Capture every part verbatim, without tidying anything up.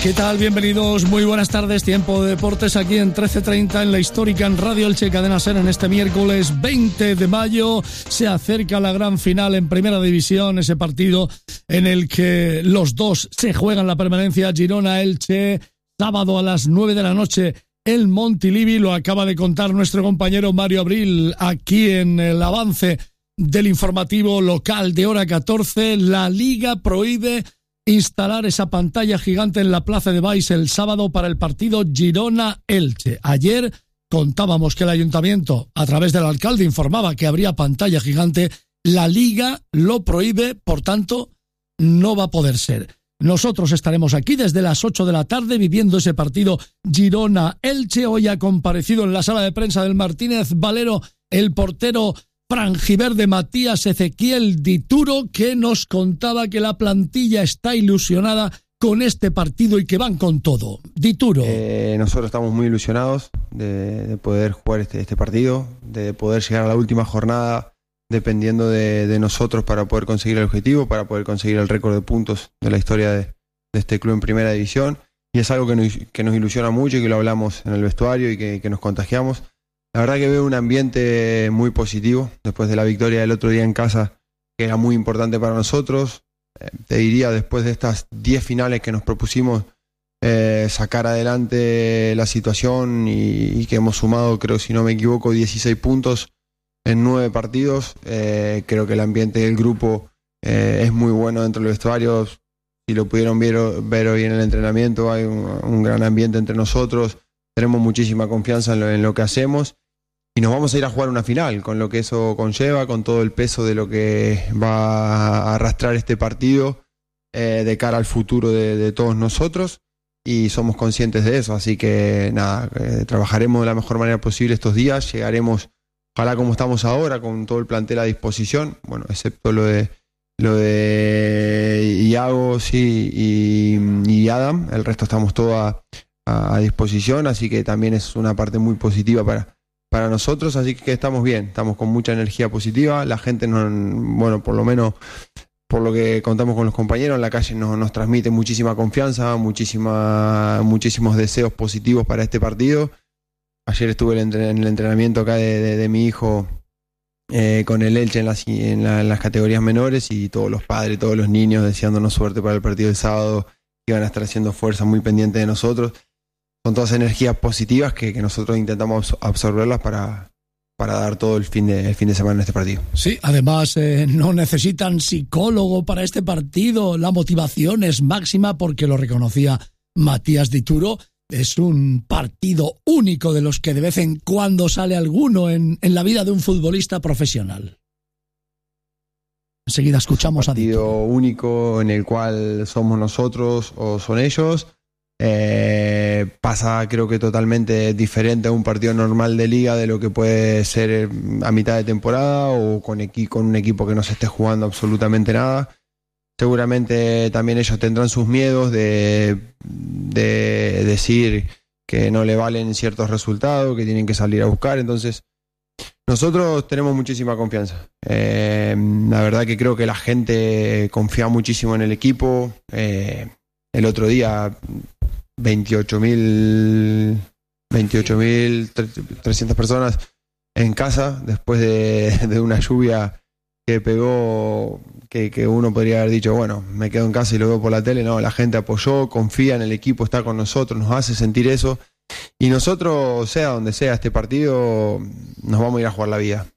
¿Qué tal? Bienvenidos, muy buenas tardes, tiempo de deportes aquí en trece treinta en la histórica en Radio Elche Cadena SER en este miércoles veinte de mayo. Se acerca la gran final en Primera División, ese partido en el que los dos se juegan la permanencia. Girona-Elche, sábado a las nueve de la noche, el Montilivi, lo acaba de contar nuestro compañero Mario Abril aquí en el avance del informativo local de hora catorce. La Liga prohíbe instalar esa pantalla gigante en la Plaza de Baix el sábado para el partido Girona-Elche. Ayer contábamos que el ayuntamiento, a través del alcalde, informaba que habría pantalla gigante. La Liga lo prohíbe, por tanto, no va a poder ser. Nosotros estaremos aquí desde las ocho de la tarde viviendo ese partido Girona-Elche. Hoy ha comparecido en la sala de prensa del Martínez Valero el portero franjiverde Matías Ezequiel Dituro, que nos contaba que la plantilla está ilusionada con este partido y que van con todo. Dituro. Eh, nosotros estamos muy ilusionados de, de poder jugar este, este partido, de poder llegar a la última jornada dependiendo de, de nosotros para poder conseguir el objetivo, para poder conseguir el récord de puntos de la historia de, de este club en Primera División. Y es algo que nos, que nos ilusiona mucho y que lo hablamos en el vestuario y que, que nos contagiamos. La verdad que veo un ambiente muy positivo después de la victoria del otro día en casa, que era muy importante para nosotros. Eh, te diría, después de estas diez finales que nos propusimos, eh, sacar adelante la situación y, y que hemos sumado, creo, si no me equivoco, dieciséis puntos en nueve partidos. Eh, creo que el ambiente del grupo eh, es muy bueno dentro del vestuario. Si lo pudieron ver, ver hoy en el entrenamiento, hay un, un gran ambiente entre nosotros. Tenemos muchísima confianza en lo, en lo que hacemos. Y nos vamos a ir a jugar una final, con lo que eso conlleva, con todo el peso de lo que va a arrastrar este partido eh, de cara al futuro de, de todos nosotros, y somos conscientes de eso, así que nada, eh, trabajaremos de la mejor manera posible estos días, llegaremos, ojalá como estamos ahora, con todo el plantel a disposición, bueno, excepto lo de lo de Iago, sí, y, y Adam, el resto estamos todos a, a, a disposición, así que también es una parte muy positiva para para nosotros, así que estamos bien, estamos con mucha energía positiva, la gente, nos, bueno, por lo menos por lo que contamos con los compañeros en la calle, nos, nos transmite muchísima confianza, muchísima, muchísimos deseos positivos para este partido. Ayer estuve en el entrenamiento acá de, de, de mi hijo eh, con el Elche en las, en, la, en las categorías menores, y todos los padres, todos los niños deseándonos suerte para el partido del sábado, iban a estar haciendo fuerza, muy pendientes de nosotros. Son todas energías positivas que, que nosotros intentamos absorberlas para, para dar todo el fin de, el fin de semana en este partido. Sí, además eh, no necesitan psicólogo para este partido, la motivación es máxima porque lo reconocía Matías Dituro, es un partido único de los que de vez en cuando sale alguno en, en la vida de un futbolista profesional. Enseguida escuchamos a Dituro. Un partido único en el cual somos nosotros o son ellos. Eh, pasa creo que totalmente diferente a un partido normal de liga de lo que puede ser a mitad de temporada o con, equi- con un equipo que no se esté jugando absolutamente nada. Seguramente también ellos tendrán sus miedos de, de decir que no le valen ciertos resultados, que tienen que salir a buscar. Entonces nosotros tenemos muchísima confianza. Eh, la verdad que creo que la gente confía muchísimo en el equipo. Eh, el otro día veintiocho mil trescientas personas en casa después de, de una lluvia que pegó, que, que uno podría haber dicho, bueno, me quedo en casa y lo veo por la tele. No, la gente apoyó, confía en el equipo, está con nosotros, nos hace sentir eso, y nosotros, sea donde sea este partido, nos vamos a ir a jugar la vida,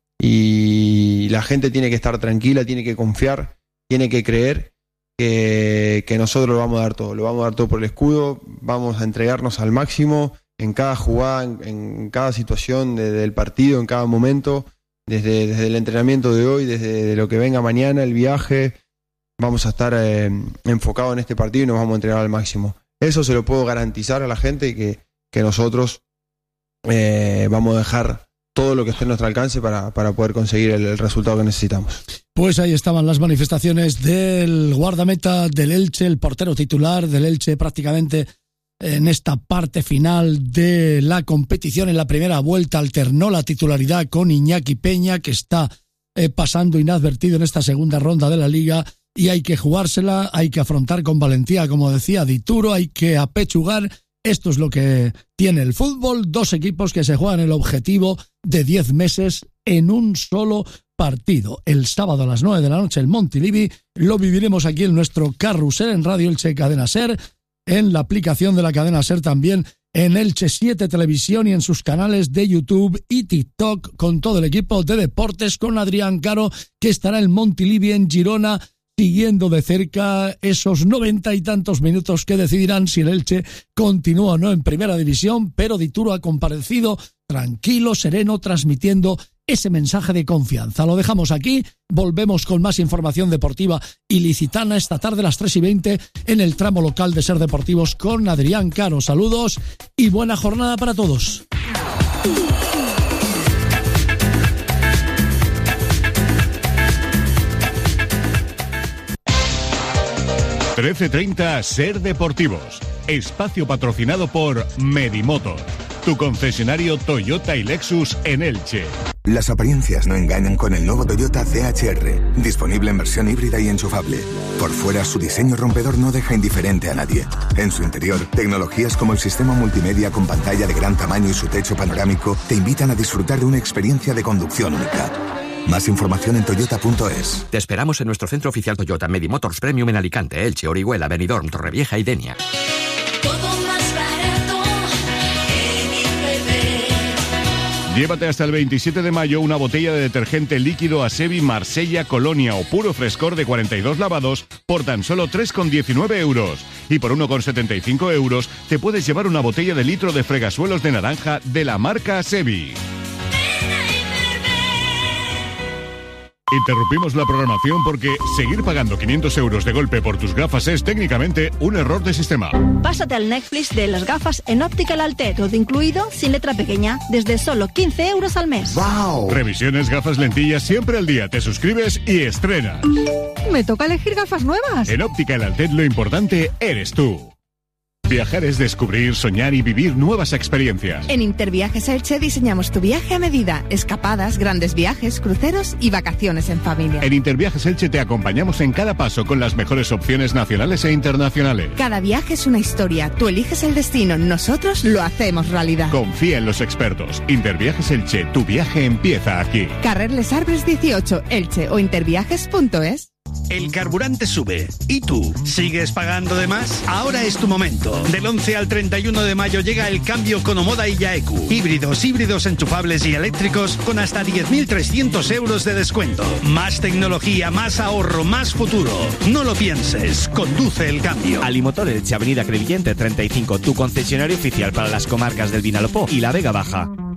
y la gente tiene que estar tranquila, tiene que confiar, tiene que creer Que, que nosotros lo vamos a dar todo, lo vamos a dar todo por el escudo, vamos a entregarnos al máximo en cada jugada, en, en cada situación de, del partido, en cada momento, desde, desde el entrenamiento de hoy, desde de lo que venga mañana, el viaje, vamos a estar eh, enfocados en este partido y nos vamos a entregar al máximo. Eso se lo puedo garantizar a la gente, que, que nosotros eh, vamos a dejar todo lo que esté en nuestro alcance para, para poder conseguir el, el resultado que necesitamos. Pues ahí estaban las manifestaciones del guardameta del Elche, el portero titular del Elche prácticamente en esta parte final de la competición. En la primera vuelta alternó la titularidad con Iñaki Peña, que está eh, pasando inadvertido en esta segunda ronda de la Liga, y hay que jugársela, hay que afrontar con valentía, como decía Dituro, hay que apechugar. Esto es lo que tiene el fútbol, dos equipos que se juegan el objetivo de diez meses en un solo partido. El sábado a las nueve de la noche el Montilivi lo viviremos aquí en nuestro carrusel en Radio Elche Cadena Ser, en la aplicación de la Cadena Ser también, en Elche siete Televisión y en sus canales de YouTube y TikTok, con todo el equipo de deportes, con Adrián Caro, que estará en Montilivi en Girona, siguiendo de cerca esos noventa y tantos minutos que decidirán si el Elche continúa o no en primera división, pero Dituro ha comparecido tranquilo, sereno, transmitiendo ese mensaje de confianza. Lo dejamos aquí, volvemos con más información deportiva ilicitana esta tarde a las tres y veinte en el tramo local de Ser Deportivos con Adrián Caro. Saludos y buena jornada para todos. trece treinta Ser Deportivos. Espacio patrocinado por Medimotor, tu concesionario Toyota y Lexus en Elche. Las apariencias no engañan con el nuevo Toyota C H R, disponible en versión híbrida y enchufable. Por fuera, su diseño rompedor no deja indiferente a nadie. En su interior, tecnologías como el sistema multimedia con pantalla de gran tamaño y su techo panorámico te invitan a disfrutar de una experiencia de conducción única. Más información en toyota punto es. Te esperamos en nuestro centro oficial Toyota Medimotors Premium en Alicante, Elche, Orihuela, Benidorm, Torrevieja y Denia. Llévate hasta el veintisiete de mayo una botella de detergente líquido Asevi Marsella Colonia o Puro Frescor de cuarenta y dos lavados por tan solo tres con diecinueve euros. Y por uno con setenta y cinco euros te puedes llevar una botella de litro de fregasuelos de naranja de la marca Asevi. Interrumpimos la programación porque seguir pagando quinientos euros de golpe por tus gafas es técnicamente un error de sistema. Pásate al Netflix de las gafas en Optical Alter, todo incluido, sin letra pequeña, desde solo quince euros al mes. ¡Wow! Revisiones, gafas, lentillas, siempre al día. Te suscribes y estrenas. ¿Me toca elegir gafas nuevas? En Optical Alter lo importante eres tú. Viajar es descubrir, soñar y vivir nuevas experiencias. En Interviajes Elche diseñamos tu viaje a medida. Escapadas, grandes viajes, cruceros y vacaciones en familia. En Interviajes Elche te acompañamos en cada paso con las mejores opciones nacionales e internacionales. Cada viaje es una historia. Tú eliges el destino, nosotros lo hacemos realidad. Confía en los expertos. Interviajes Elche, tu viaje empieza aquí. Carrer Les Arbres dieciocho, Elche o interviajes punto es. El carburante sube. ¿Y tú? ¿Sigues pagando de más? Ahora es tu momento. Del once al treinta y uno de mayo llega el cambio con Omoda y Yaeku. Híbridos, híbridos enchufables y eléctricos con hasta diez mil trescientos euros de descuento. Más tecnología, más ahorro, más futuro. No lo pienses. Conduce el cambio. Alimotor Elche, Avenida Crevillente treinta y cinco, tu concesionario oficial para las comarcas del Vinalopó y la Vega Baja.